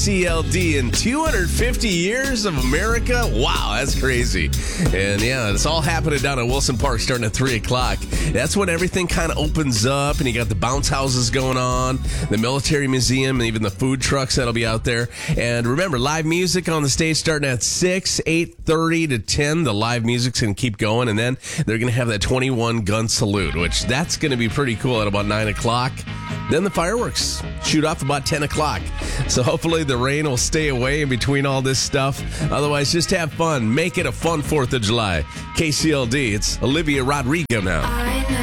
KCLD in 250 years of America. Wow, that's crazy. And yeah, it's all happening down at Wilson Park starting at 3 o'clock. That's when everything kind of opens up, and you got the bounce houses going on, the military museum, and even the food trucks that'll be out there. And remember, live music on the stage starting at 6, 8:30 to 10. The live music's going to keep going, and then they're going to have that 21 gun salute, which that's going to be pretty cool at about 9 o'clock. Then the fireworks shoot off about 10 o'clock. So hopefully the rain will stay away in between all this stuff. Otherwise, just have fun. Make it a fun 4th of July. KCLD, it's Olivia Rodrigo now.